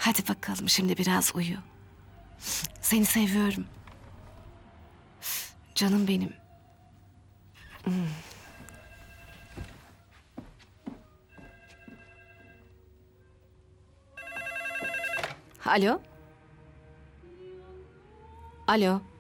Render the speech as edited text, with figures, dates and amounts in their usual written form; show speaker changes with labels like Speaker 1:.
Speaker 1: Hadi bakalım şimdi biraz uyu. Seni seviyorum. Canım benim. Alo? Alo?